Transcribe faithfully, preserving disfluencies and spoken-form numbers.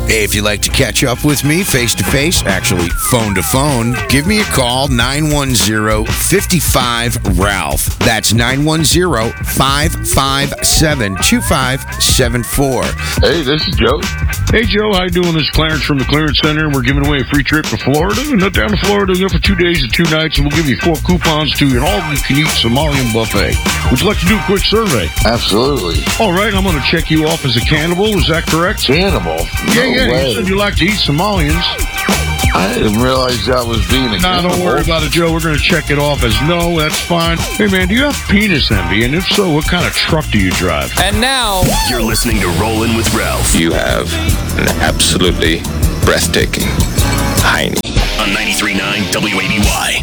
Hey, if you'd like to catch up with me face-to-face, actually phone-to-phone, give me a call, nine one zero, five five, Ralph. That's nine one zero, five five seven, two five seven four. Hey, this is Joe. Hey, Joe, how you doing? This is Clarence from the Clearance Center, and we're giving away a free trip to Florida. Nut down to Florida, go for two days and two nights, and we'll give you four coupons to an all-you-can-eat Somalian buffet. Would you like to do a quick survey? Absolutely. All right, I'm going to check you off as a cannibal. Is that correct? Cannibal? Yeah, No yeah, way. you said you like to eat Somalians. I didn't realize that was being a No, cannibal. don't worry about it, Joe. We're going to check it off as no, that's fine. Hey, man, do you have penis envy? And if so, what kind of truck do you drive? And now, you're listening to Rollin' with Ralph. You have an absolutely breathtaking hiney. On ninety-three point nine W A B Y.